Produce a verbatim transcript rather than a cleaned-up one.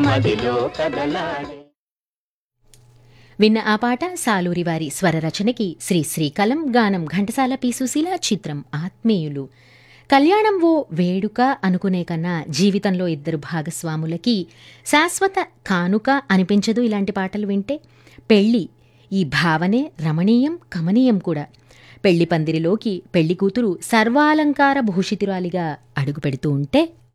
మదిలో కదలాడే. విన్న ఆ పాట సాలూరి వారి స్వర రచనకి శ్రీ శ్రీకలం, గానం ఘంటసాల పి సుశీల, చిత్రం ఆత్మీయులు. కళ్యాణం ఓ వేడుక అనుకునే కన్నా జీవితంలో ఇద్దరు భాగస్వాములకి శాశ్వత కానుక అనిపించదు ఇలాంటి పాటలు వింటే. పెళ్ళి ఈ భావనే రమణీయం, కమనీయం కూడా. పెళ్లి పందిరిలోకి పెళ్లి కూతురు సర్వాలంకార భూషితురాలిగా అడుగు పెడుతూ ఉంటే